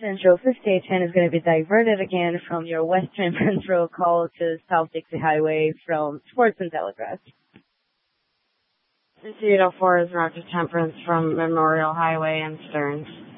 Central Station is going to be diverted again from your Western Prince Road call to South Dixie Highway from Sports and Telegraph. CC 804 is Roger Temperance from Memorial Highway and Stearns.